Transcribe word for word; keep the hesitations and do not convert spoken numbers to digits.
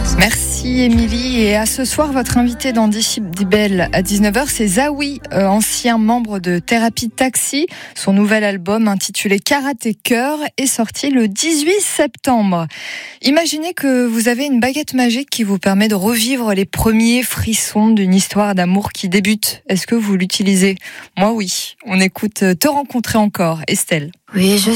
Merci Émilie. Et à ce soir, votre invité dans Décibel à dix-neuf heures, c'est Zawi, euh, ancien membre de Thérapie Taxi. Son nouvel album intitulé Karaté Cœur est sorti le dix-huit septembre. Imaginez que vous avez une baguette magique qui vous permet de revivre les premiers frissons d'une histoire d'amour qui débute. Est-ce que vous l'utilisez ? Moi oui. On écoute Te rencontrer encore, Estelle. Oui, je